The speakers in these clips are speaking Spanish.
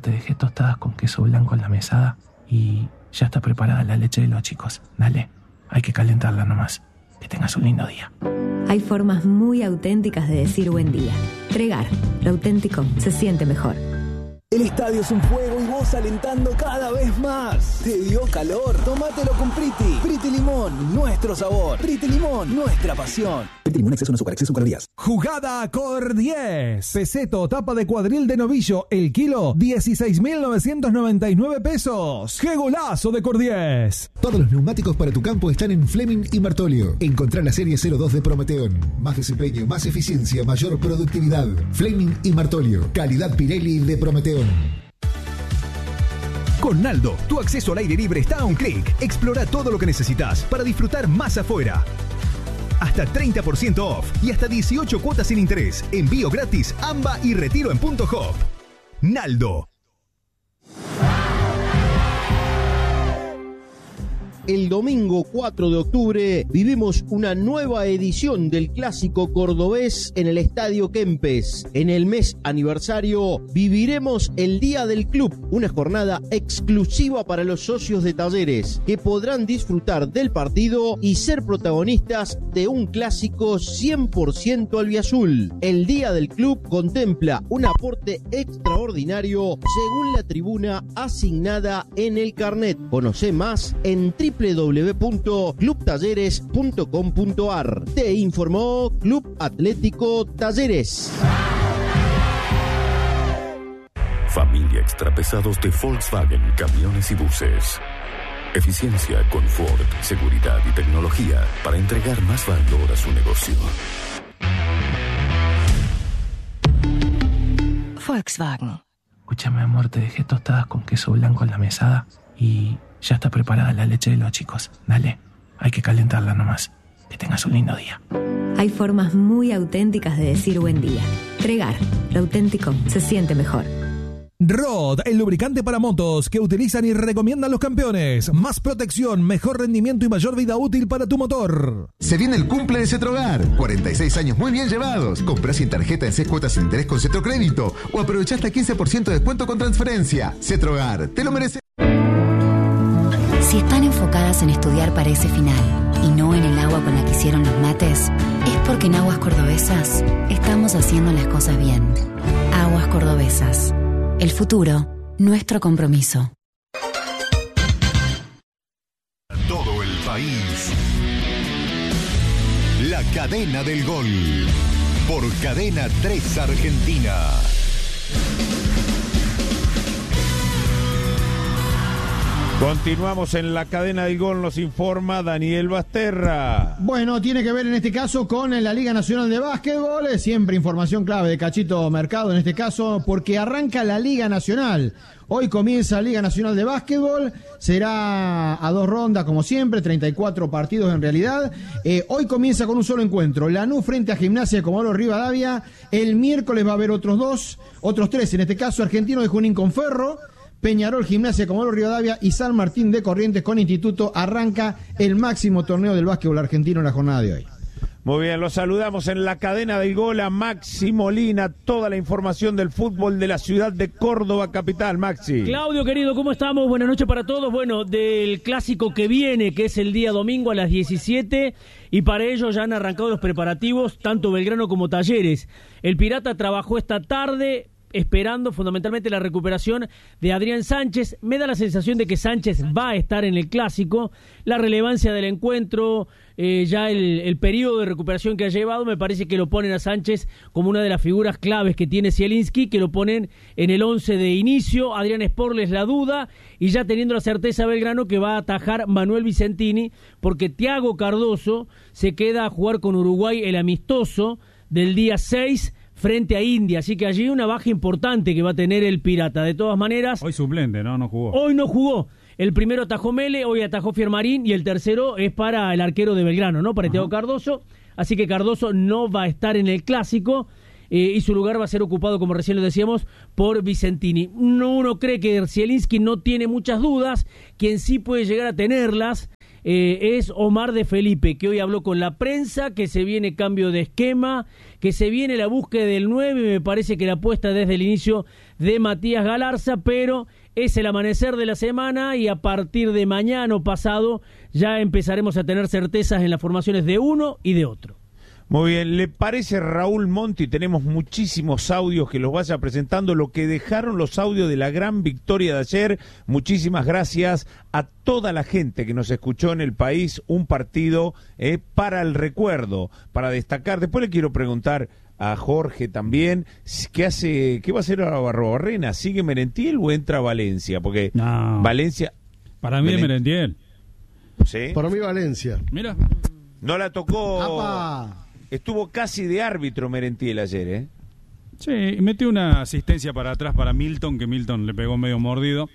te dejé tostadas con queso blanco en la mesada y ya está preparada la leche de los chicos. Dale, hay que calentarla nomás. Que tengas un lindo día. Hay formas muy auténticas de decir buen día. Tregar, lo auténtico se siente mejor. El estadio es un fuego y vos alentando cada vez más. ¿Te dio calor? Tómatelo con Priti. Priti Limón, nuestro sabor. Priti Limón, nuestra pasión. Priti Limón, exceso en azúcar, exceso en calorías. Jugada Cor 10. Peseto, tapa de cuadril de novillo. El kilo, 16.999 pesos. ¡Qué golazo de Cor 10! Todos los neumáticos para tu campo están en Fleming y Martolio. Encontrá la serie 02 de Prometeon. Más desempeño, más eficiencia, mayor productividad. Fleming y Martolio. Calidad Pirelli de Prometeon. Con Naldo, tu acceso al aire libre está a un clic. Explora todo lo que necesitas para disfrutar más afuera. Hasta 30% off y hasta 18 cuotas sin interés. Envío gratis, AMBA y retiro en Punto Hop. Naldo. El domingo 4 de octubre vivimos una nueva edición del Clásico Cordobés en el Estadio Kempes. En el mes aniversario viviremos el Día del Club, una jornada exclusiva para los socios de Talleres que podrán disfrutar del partido y ser protagonistas de un clásico 100% albiazul. El Día del Club contempla un aporte extraordinario según la tribuna asignada en el carnet. Conoce más en www.clubtalleres.com.ar. Te informó Club Atlético Talleres. Familia Extrapesados de Volkswagen Camiones y Buses. Eficiencia, confort, seguridad y tecnología para entregar más valor a su negocio. Volkswagen. Escúchame, amor, te dejé tostadas con queso blanco en la mesada y ya está preparada la leche de los chicos. Dale, hay que calentarla nomás. Que tengas un lindo día. Hay formas muy auténticas de decir buen día. Tregar, lo auténtico se siente mejor. Rod, el lubricante para motos que utilizan y recomiendan los campeones. Más protección, mejor rendimiento y mayor vida útil para tu motor. Se viene el cumple de Cetrogar. 46 años muy bien llevados. Comprá sin tarjeta en 6 cuotas sin interés con Cetrocrédito o aprovechá hasta 15% de descuento con transferencia. Cetrogar, te lo mereces. Si están enfocadas en estudiar para ese final y no en el agua con la que hicieron los mates, es porque en Aguas Cordobesas estamos haciendo las cosas bien. Aguas Cordobesas. El futuro, nuestro compromiso. Todo el país. La cadena del gol. Por Cadena 3 Argentina. Continuamos en la cadena del gol, nos informa Daniel Basterra. Bueno, tiene que ver en este caso con la Liga Nacional de Básquetbol, siempre información clave de Cachito Mercado en este caso, porque arranca la Liga Nacional. Hoy comienza la Liga Nacional de Básquetbol, será a 2 rondas como siempre, 34 partidos en realidad. Hoy comienza con un solo encuentro, Lanús frente a Gimnasia de Comodoro Rivadavia. El miércoles va a haber otros 3, en este caso Argentino de Junín con Ferro, Peñarol, Gimnasia de Comodoro Rivadavia y San Martín de Corrientes con Instituto. Arranca el máximo torneo del básquetbol argentino en la jornada de hoy. Muy bien, los saludamos en la cadena del gol a Maxi Molina, toda la información del fútbol de la ciudad de Córdoba capital. Maxi. Claudio, querido, ¿cómo estamos? Buenas noches para todos. Bueno, del clásico que viene, que es el día domingo a las 17, y para ello ya han arrancado los preparativos, tanto Belgrano como Talleres. El Pirata trabajó esta tarde esperando fundamentalmente la recuperación de Adrián Sánchez. Me da la sensación de que Sánchez va a estar en el clásico. La relevancia del encuentro, ya el periodo de recuperación que ha llevado, me parece que lo ponen a Sánchez como una de las figuras claves que tiene Zielinski, que lo ponen en el 11 de inicio. Adrián Sporles la duda, y ya teniendo la certeza Belgrano que va a atajar Manuel Vicentini, porque Thiago Cardoso se queda a jugar con Uruguay el amistoso del día 6 frente a India, así que allí una baja importante que va a tener el Pirata. De todas maneras, hoy suplente, no jugó. Hoy no jugó. El primero atajó Mele, hoy atajó Fiermarín, y el tercero es para el arquero de Belgrano, ¿no? Para Thiago Cardoso. Así que Cardoso no va a estar en el clásico, y su lugar va a ser ocupado, como recién lo decíamos, por Vicentini. Uno cree que Zielinski no tiene muchas dudas. Quien sí puede llegar a tenerlas es Omar de Felipe, que hoy habló con la prensa, que se viene cambio de esquema, que se viene la búsqueda del 9, me parece que la apuesta desde el inicio de Matías Galarza, pero es el amanecer de la semana y a partir de mañana o pasado ya empezaremos a tener certezas en las formaciones de uno y de otro. Muy bien, ¿le parece, Raúl Monti? Tenemos muchísimos audios que los vaya presentando, lo que dejaron los audios de la gran victoria de ayer. Muchísimas gracias a toda la gente que nos escuchó en el país, un partido para el recuerdo, para destacar. Después le quiero preguntar a Jorge también, ¿qué va a hacer ahora Barbarena? ¿Sigue Merentiel o entra Valencia? Porque no. Valencia... Para mí es Merentiel. ¿Sí? Para mí Valencia. Mira. No la tocó... ¡Apa! Estuvo casi de árbitro Merentiel ayer, ¿eh? Sí, metió una asistencia para atrás para Milton, que Milton le pegó medio mordido.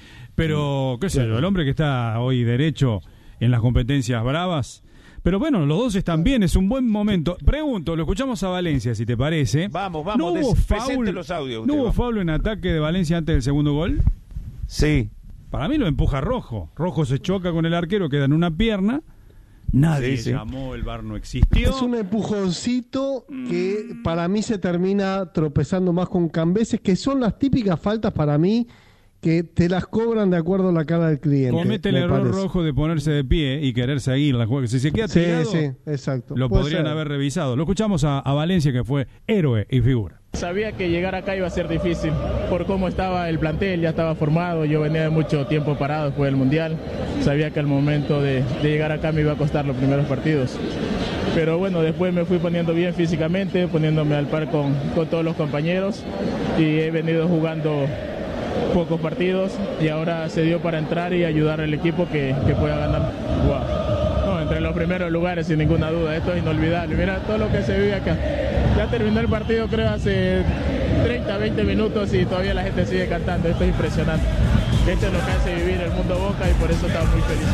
Pero, qué sé yo, el hombre que está hoy derecho en las competencias bravas. Pero bueno, los dos están bien, es un buen momento. Pregunto, lo escuchamos a Valencia, si te parece. Vamos, ¿No hubo presente los audios. ¿No hubo foul en ataque de Valencia antes del segundo gol? Sí. Para mí lo empuja Rojo. Rojo se choca con el arquero, queda en una pierna. Nadie llamó, el VAR no existió. Es un empujoncito que para mí se termina tropezando más con Cambeses, que son las típicas faltas para mí que te las cobran de acuerdo a la cara del cliente. Comete el error Rojo de ponerse de pie y querer seguir la jugada. Si se queda tirado, sí, exacto. Lo podrían haber revisado. Lo escuchamos a Valencia, que fue héroe y figura. Sabía que llegar acá iba a ser difícil por cómo estaba el plantel, ya estaba formado, yo venía de mucho tiempo parado después del Mundial, sabía que al momento de llegar acá me iba a costar los primeros partidos, pero bueno, después me fui poniendo bien físicamente, poniéndome al par con todos los compañeros y he venido jugando pocos partidos y ahora se dio para entrar y ayudar al equipo que pueda ganar. Wow. No, entre los primeros lugares sin ninguna duda, esto es inolvidable, mira todo lo que se vive acá. Ya terminó el partido creo hace 30, 20 minutos y todavía la gente sigue cantando, esto es impresionante. Esto es lo que hace vivir el mundo Boca y por eso estamos muy felices.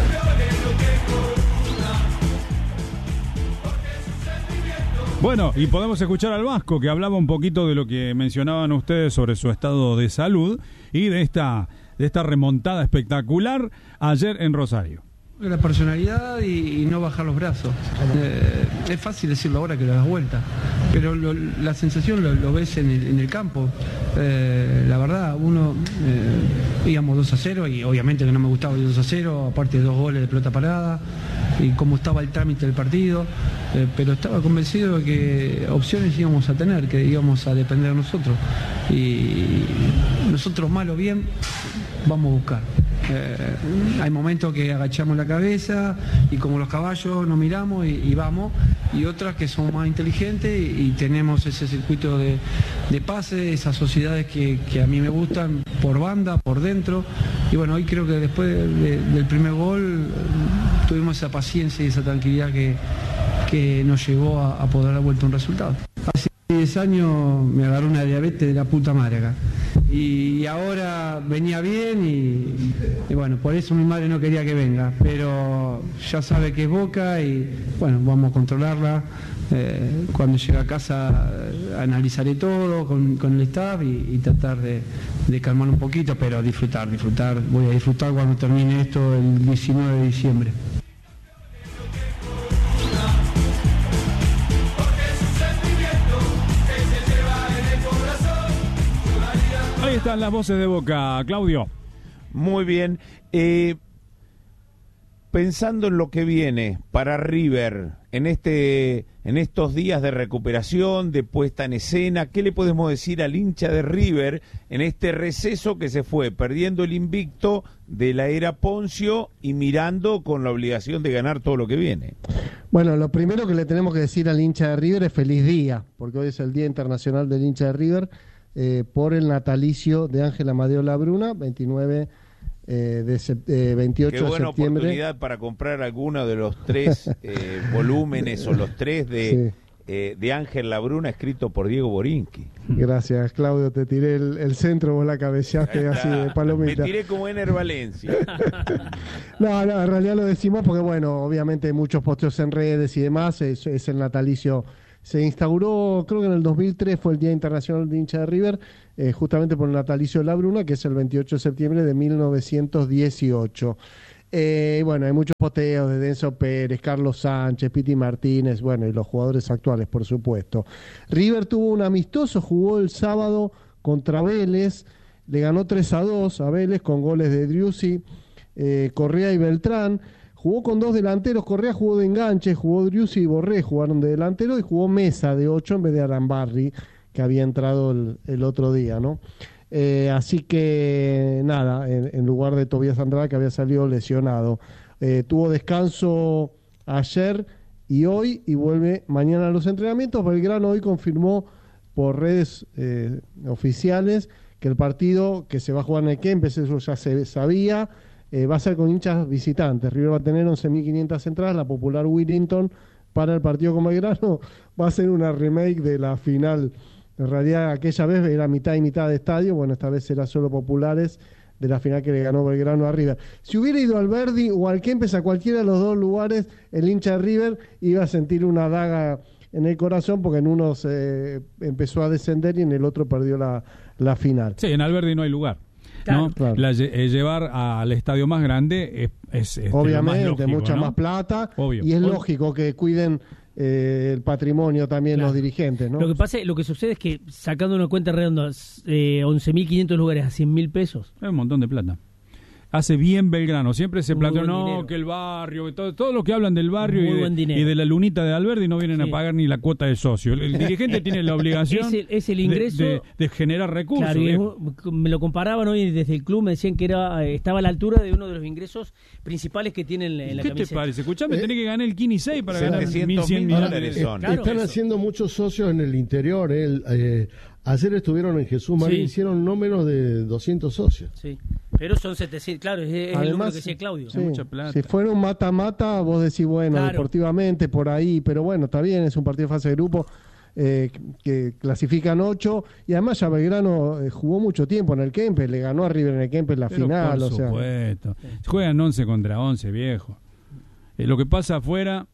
Bueno, y podemos escuchar al Vasco, que hablaba un poquito de lo que mencionaban ustedes sobre su estado de salud y de esta remontada espectacular ayer en Rosario. La personalidad y no bajar los brazos. Es fácil decirlo ahora que lo das vuelta, pero la sensación lo ves en el campo. La verdad, uno íbamos 2-0 y obviamente que no me gustaba el 2-0, aparte de 2 goles de pelota parada y cómo estaba el trámite del partido, pero estaba convencido de que opciones íbamos a tener, que íbamos a depender de nosotros y nosotros mal o bien vamos a buscar. Hay momentos que agachamos la cabeza y como los caballos nos miramos y vamos, y otras que son más inteligentes y tenemos ese circuito de pase, esas sociedades que a mí me gustan por banda, por dentro, y bueno, hoy creo que después del primer gol tuvimos esa paciencia y esa tranquilidad que nos llevó a poder dar vuelta un resultado. Hace 10 años me agarró una diabetes de la puta madre acá. Y ahora venía bien y bueno, por eso mi madre no quería que venga, pero ya sabe que es Boca y bueno, vamos a controlarla. Cuando llegue a casa analizaré todo con el staff y tratar de calmar un poquito, pero disfrutar, voy a disfrutar cuando termine esto el 19 de diciembre. Ahí están las voces de Boca, Claudio. Muy bien. Pensando en lo que viene para River, en estos días de recuperación, de puesta en escena, ¿qué le podemos decir al hincha de River en este receso que se fue perdiendo el invicto de la era Poncio y mirando con la obligación de ganar todo lo que viene? Bueno, lo primero que le tenemos que decir al hincha de River es feliz día, porque hoy es el Día Internacional del Hincha de River, por el natalicio de Ángel Amadeo Labruna, 28 Qué de septiembre. Qué buena oportunidad para comprar alguno de los 3 volúmenes o los 3 de Ángel Labruna, escrito por Diego Borinqui. Gracias, Claudio, te tiré el centro, vos la cabeceaste así de palomita. Me tiré como Ener Valencia. No, en realidad lo decimos porque, bueno, obviamente hay muchos posteos en redes y demás, es el natalicio. Se instauró, creo que en el 2003 fue el Día Internacional de Hincha de River, justamente por el natalicio de Labruna, que es el 28 de septiembre de 1918. Bueno, hay muchos posteos de Denso Pérez, Carlos Sánchez, Piti Martínez, bueno, y los jugadores actuales, por supuesto. River tuvo un amistoso, jugó el sábado contra Vélez, le ganó 3-2 a Vélez con goles de Driussi, Correa y Beltrán. Jugó con 2 delanteros, Correa jugó de enganche, jugó Driussi y Borré, jugaron de delantero, y jugó Mesa de 8 en vez de Arambarri, que había entrado el otro día, ¿no? Así que nada, en lugar de Tobías Andrade, que había salido lesionado. Tuvo descanso ayer y hoy, y vuelve mañana a los entrenamientos. Belgrano hoy confirmó por redes oficiales que el partido que se va a jugar en el Kempes, eso ya se sabía, va a ser con hinchas visitantes. River va a tener 11.500 entradas, la popular Whittington para el partido con Belgrano va a ser una remake de la final. En realidad aquella vez era mitad y mitad de estadio, bueno, esta vez será solo populares de la final que le ganó Belgrano a River. Si hubiera ido al Verdi o al Kempes, a cualquiera de los dos lugares, el hincha de River iba a sentir una daga en el corazón, porque en uno se empezó a descender y en el otro perdió la final. Sí, en Alberdi no hay lugar. Claro. ¿no? Claro. Llevar al estadio más grande es obviamente, lo más lógico, mucha ¿no? más plata. Obvio. Y es lógico que cuiden el patrimonio también, claro, los dirigentes, ¿no? Lo que sucede es que, sacando una cuenta redonda, 11.500 lugares a 100.000 pesos. Es un montón de plata. Hace bien Belgrano. Siempre se planteó, dinero. que el barrio, todo lo que hablan del barrio Muy y de la lunita de Alberdi no vienen a pagar ni la cuota de socio. El dirigente tiene la obligación es el ingreso de generar recursos. Claro, me lo comparaban hoy desde el club, me decían que estaba a la altura de uno de los ingresos principales que tienen en la ¿Qué camiseta. te parece? Escuchame, tenés que ganar el 15 y 6 para ganar 1.100 millones. Están haciendo muchos socios en el interior. Ayer estuvieron en Jesús María, hicieron no menos de 200 socios. Sí, pero son 700, claro, es el número que decía Claudio. Sí, mucha plata. Si fuera un mata-mata, vos decís, bueno, claro, deportivamente por ahí, pero bueno, está bien, es un partido de fase de grupo, que clasifican 8, y además ya Belgrano jugó mucho tiempo en el Kempes, le ganó a River en el Kempes en la final. Por supuesto. Juegan 11 contra 11, viejo. Lo que pasa afuera...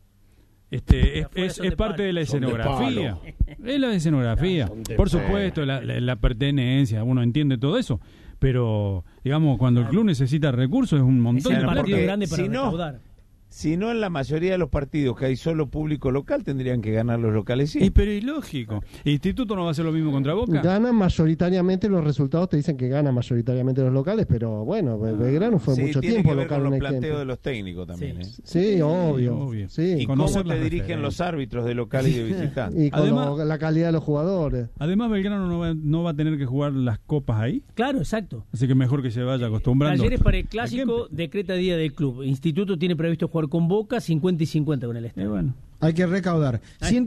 es parte de la escenografía. Es la escenografía. Por supuesto, la pertenencia, uno entiende todo eso. Pero, digamos, cuando el club necesita recursos es un montón de partido grande para recaudar. Si no, en la mayoría de los partidos que hay solo público local, tendrían que ganar los locales. Sí. Pero es lógico. ¿El Instituto no va a hacer lo mismo contra Boca? Ganan mayoritariamente, los resultados te dicen que ganan mayoritariamente los locales, pero bueno, Belgrano fue mucho tiempo local en el planteo de los técnicos también. Sí, obvio. Sí. Y cómo te dirigen los árbitros de local y de visitante. Y con la calidad de los jugadores. Además, Belgrano no va a tener que jugar las copas ahí. Claro, exacto. Así que mejor que se vaya acostumbrando. Talleres para el clásico, decreta día del club. Instituto tiene previsto jugar con Boca, 50 y 50 con el Estadio. Bueno. Hay que recaudar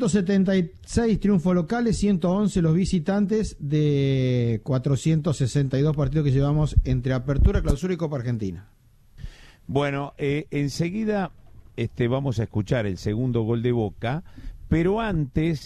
176 triunfos locales, 111 los visitantes de 462 partidos que llevamos entre Apertura, Clausura y Copa Argentina. Bueno, enseguida vamos a escuchar el segundo gol de Boca, pero antes,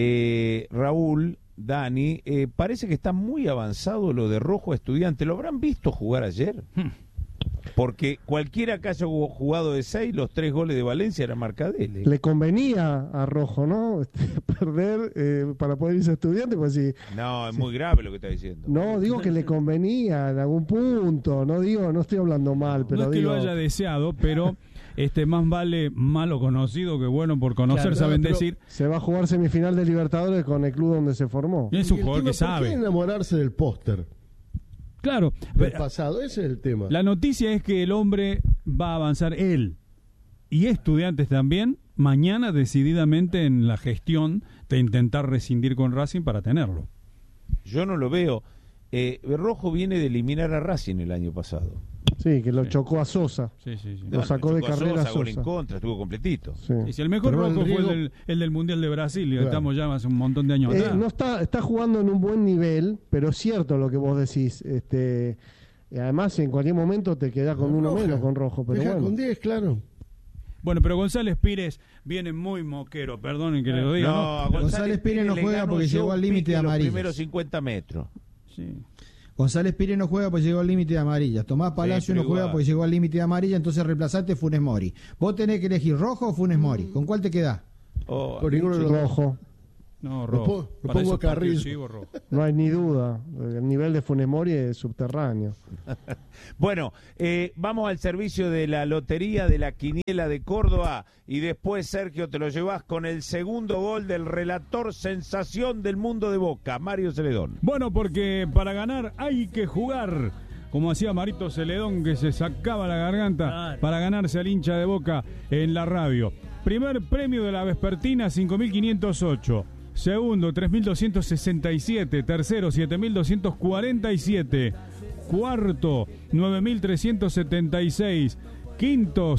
Raúl, Dani, parece que está muy avanzado lo de Rojo Estudiante. ¿Lo habrán visto jugar ayer? Porque cualquiera que haya jugado de 6, los 3 goles de Valencia eran marca de él. Le convenía a Rojo, ¿no? Perder para poder irse a Estudiantes, pues sí. No, es muy grave lo que está diciendo. No, digo que le convenía en algún punto. No estoy hablando mal, pero no es que lo haya deseado, pero más vale malo conocido que bueno por conocer, claro, saben decir. Se va a jugar semifinal de Libertadores con el club donde se formó. Es un jugador que sabe. ¿Por qué enamorarse del póster? Claro, del pasado, ese es el tema. La noticia es que el hombre va a avanzar, él y Estudiantes también, mañana decididamente en la gestión de intentar rescindir con Racing para tenerlo. Yo no lo veo. Rojo viene de eliminar a Racing el año pasado. Sí, que lo chocó a Sosa. Sí. Lo sacó de carrera a Sosa. Gol en contra, estuvo completito. Sí. Y si el mejor Rojo fue el del Mundial de Brasil, y claro, estamos ya hace un montón de años atrás. No está jugando en un buen nivel, pero es cierto lo que vos decís. Además, en cualquier momento te quedás con uno menos con Rojo. Pero bueno. Con 10, claro. Bueno, pero González Pires viene muy moquero, perdonen que le lo diga. No, González Pires no juega porque llegó al límite de amarillas. Los primeros 50 metros. Sí. González Pires no juega porque llegó al límite de amarillas. Tomás Palacio no juega porque llegó al límite de amarilla, entonces reemplazaste Funes Mori. Vos tenés que elegir Rojo o Funes Mori. ¿Con cuál te quedás? Por ninguno de los Rojo. No, rojo. Me pongo Carrillo. No hay ni duda. El nivel de Funes Mori es subterráneo. Bueno, vamos al servicio de la lotería de la quiniela de Córdoba y después, Sergio, te lo llevas con el segundo gol del relator sensación del mundo de Boca, Mario Celedón. Bueno, porque para ganar hay que jugar. Como hacía Marito Celedón, que se sacaba la garganta para ganarse al hincha de Boca en la radio. Primer premio de la vespertina, 5.508. Segundo, 3.267. Tercero, 7.247. Cuarto, 9.376. Quinto,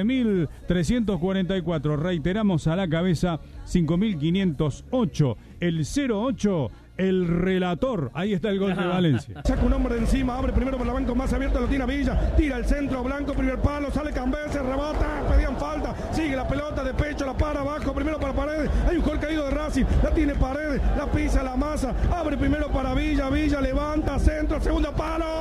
7.344. Reiteramos, a la cabeza, 5.508. El 08, el relator. Ahí está el gol de Valencia. Saca un hombre de encima, abre primero por la banca más abierta, lo tiene Villa, tira el centro, Blanco, primer palo, sale Cambé, se rebota, pedían falta, sigue la pelota de pecho, la para abajo, primero para Paredes, hay un gol caído de Racing, la tiene Paredes, la pisa, la masa, abre primero para Villa, Villa levanta, centro, segundo palo.